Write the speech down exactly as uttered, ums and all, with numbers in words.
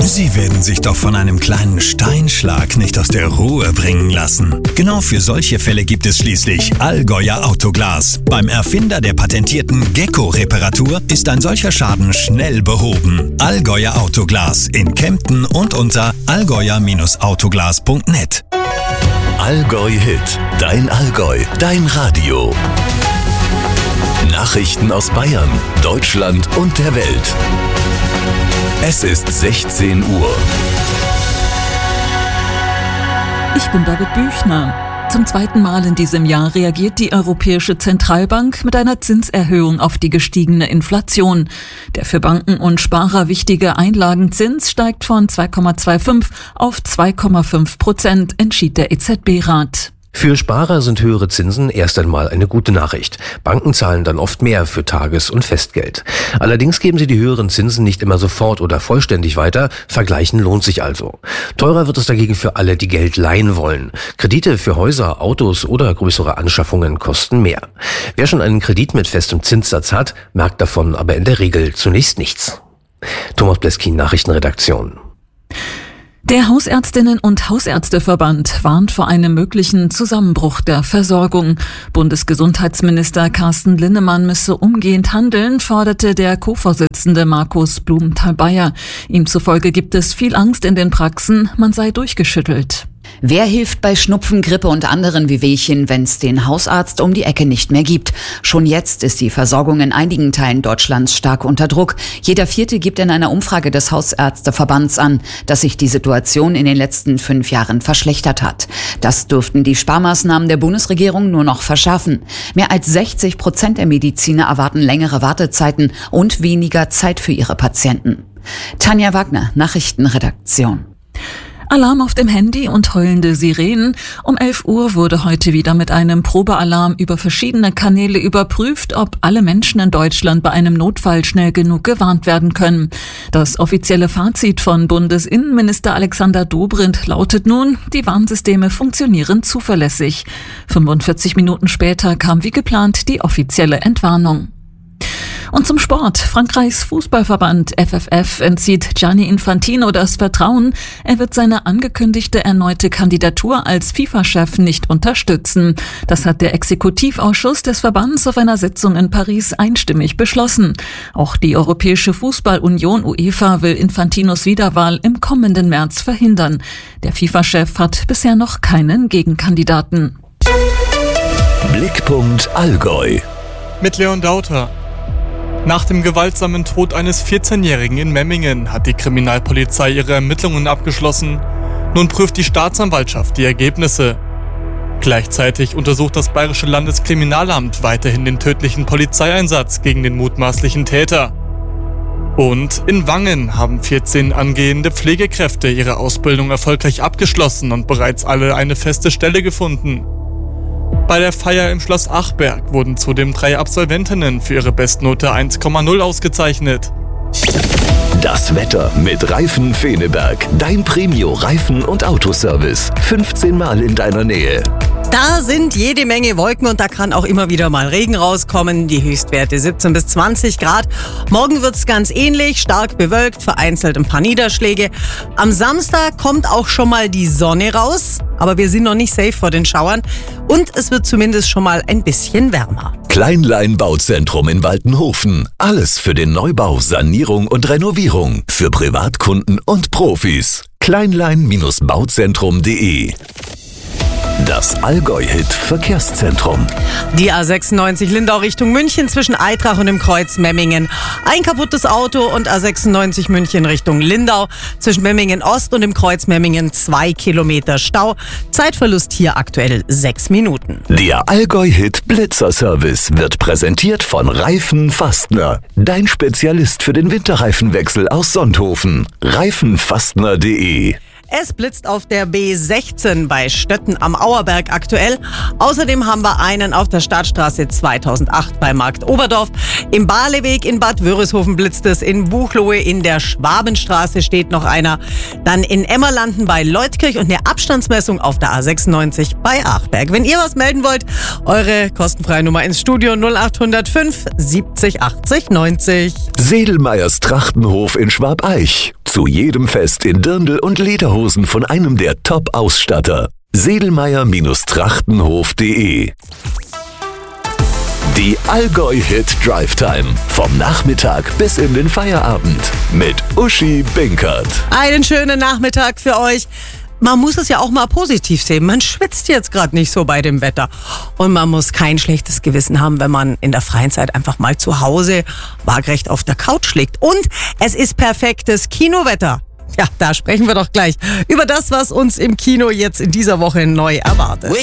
Sie werden sich doch von einem kleinen Steinschlag nicht aus der Ruhe bringen lassen. Genau für solche Fälle gibt es schließlich Allgäuer Autoglas. Beim Erfinder der patentierten Gecko-Reparatur ist ein solcher Schaden schnell behoben. Allgäuer Autoglas in Kempten und unter allgäuer Autoglas punkt net. Allgäu Hit, dein Allgäu, dein Radio. Nachrichten aus Bayern, Deutschland und der Welt. Es ist sechzehn Uhr. Ich bin David Büchner. Zum zweiten Mal in diesem Jahr reagiert die Europäische Zentralbank mit einer Zinserhöhung auf die gestiegene Inflation. Der für Banken und Sparer wichtige Einlagenzins steigt von zwei Komma fünfundzwanzig auf zwei Komma fünf Prozent, entschied der E Z B-Rat. Für Sparer sind höhere Zinsen erst einmal eine gute Nachricht. Banken zahlen dann oft mehr für Tages- und Festgeld. Allerdings geben sie die höheren Zinsen nicht immer sofort oder vollständig weiter. Vergleichen lohnt sich also. Teurer wird es dagegen für alle, die Geld leihen wollen. Kredite für Häuser, Autos oder größere Anschaffungen kosten mehr. Wer schon einen Kredit mit festem Zinssatz hat, merkt davon aber in der Regel zunächst nichts. Thomas Bleskin, Nachrichtenredaktion. Der Hausärztinnen- und Hausärzteverband warnt vor einem möglichen Zusammenbruch der Versorgung. Bundesgesundheitsminister Carsten Linnemann müsse umgehend handeln, forderte der Co-Vorsitzende Markus Blumenthal-Bayer. Ihm zufolge gibt es viel Angst in den Praxen, man sei durchgeschüttelt. Wer hilft bei Schnupfen, Grippe und anderen Wehwehchen, wenn es den Hausarzt um die Ecke nicht mehr gibt? Schon jetzt ist die Versorgung in einigen Teilen Deutschlands stark unter Druck. Jeder Vierte gibt in einer Umfrage des Hausärzteverbands an, dass sich die Situation in den letzten fünf Jahren verschlechtert hat. Das dürften die Sparmaßnahmen der Bundesregierung nur noch verschärfen. Mehr als sechzig Prozent der Mediziner erwarten längere Wartezeiten und weniger Zeit für ihre Patienten. Tanja Wagner, Nachrichtenredaktion. Alarm auf dem Handy und heulende Sirenen. Um elf Uhr wurde heute wieder mit einem Probealarm über verschiedene Kanäle überprüft, ob alle Menschen in Deutschland bei einem Notfall schnell genug gewarnt werden können. Das offizielle Fazit von Bundesinnenminister Alexander Dobrindt lautet nun, die Warnsysteme funktionieren zuverlässig. fünfundvierzig Minuten später kam wie geplant die offizielle Entwarnung. Und zum Sport. Frankreichs Fußballverband F F F entzieht Gianni Infantino das Vertrauen. Er wird seine angekündigte erneute Kandidatur als FIFA-Chef nicht unterstützen. Das hat der Exekutivausschuss des Verbands auf einer Sitzung in Paris einstimmig beschlossen. Auch die Europäische Fußballunion UEFA will Infantinos Wiederwahl im kommenden März verhindern. Der FIFA-Chef hat bisher noch keinen Gegenkandidaten. Blickpunkt Allgäu. Mit Leon Dauter. Nach dem gewaltsamen Tod eines vierzehnjährigen in Memmingen hat die Kriminalpolizei ihre Ermittlungen abgeschlossen. Nun prüft die Staatsanwaltschaft die Ergebnisse. Gleichzeitig untersucht das Bayerische Landeskriminalamt weiterhin den tödlichen Polizeieinsatz gegen den mutmaßlichen Täter. Und in Wangen haben vierzehn angehende Pflegekräfte ihre Ausbildung erfolgreich abgeschlossen und bereits alle eine feste Stelle gefunden. Bei der Feier im Schloss Achberg wurden zudem drei Absolventinnen für ihre Bestnote eins Komma null ausgezeichnet. Das Wetter mit Reifen Feneberg. Dein Premio-Reifen- und Autoservice. fünfzehn Mal in deiner Nähe. Da sind jede Menge Wolken und da kann auch immer wieder mal Regen rauskommen. Die Höchstwerte siebzehn bis zwanzig Grad. Morgen wird's ganz ähnlich, stark bewölkt, vereinzelt ein paar Niederschläge. Am Samstag kommt auch schon mal die Sonne raus, aber wir sind noch nicht safe vor den Schauern. Und es wird zumindest schon mal ein bisschen wärmer. Kleinlein Bauzentrum in Waltenhofen. Alles für den Neubau, Sanierung und Renovierung. Für Privatkunden und Profis. kleinlein Bauzentrum punkt de. Das Allgäu-Hit-Verkehrszentrum. Die A sechsundneunzig Lindau Richtung München zwischen Aitrach und dem Kreuz Memmingen. Ein kaputtes Auto und A sechsundneunzig München Richtung Lindau. Zwischen Memmingen Ost und dem Kreuz Memmingen zwei Kilometer Stau. Zeitverlust hier aktuell sechs Minuten. Der Allgäu-Hit-Blitzer-Service wird präsentiert von Reifen Fastner. Dein Spezialist für den Winterreifenwechsel aus Sonthofen. reifenfastner punkt de. Es blitzt auf der B sechzehn bei Stötten am Auerberg aktuell. Außerdem haben wir einen auf der Stadtstraße zweitausendacht bei Markt Oberdorf. Im Baleweg in Bad Wörishofen blitzt es. In Buchloe in der Schwabenstraße steht noch einer. Dann in Emmerlanden bei Leutkirch und eine Abstandsmessung auf der A sechsundneunzig bei Achberg. Wenn ihr was melden wollt, eure kostenfreie Nummer ins Studio null acht null fünf siebzig achtzig neunzig. Sedelmeyers Trachtenhof in Schwabeich. Zu jedem Fest in Dirndl und Lederhosen von einem der Top-Ausstatter. Sedelmeier-Trachtenhof punkt de. Die Allgäu-Hit Drive Time. Vom Nachmittag bis in den Feierabend. Mit Uschi Binkert. Einen schönen Nachmittag für euch. Man muss es ja auch mal positiv sehen. Man schwitzt jetzt gerade nicht so bei dem Wetter. Und man muss kein schlechtes Gewissen haben, wenn man in der freien Zeit einfach mal zu Hause waagrecht auf der Couch liegt. Und es ist perfektes Kinowetter. Ja, da sprechen wir doch gleich über das, was uns im Kino jetzt in dieser Woche neu erwartet.